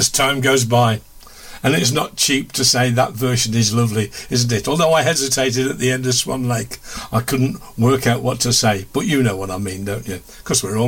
as time goes by. And it's not cheap to say that version is lovely, isn't it? Although I hesitated at the end of Swan Lake. I couldn't work out what to say. But you know what I mean, don't you? Because we're all